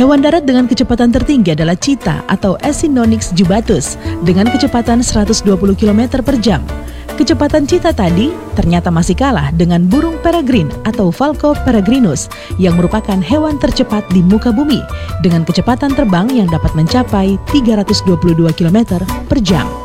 Hewan darat dengan kecepatan tertinggi adalah cheetah atau Acinonyx jubatus dengan kecepatan 120 km per jam. Kecepatan cheetah tadi ternyata masih kalah dengan burung peregrine atau Falco peregrinus yang merupakan hewan tercepat di muka bumi dengan kecepatan terbang yang dapat mencapai 322 km per jam.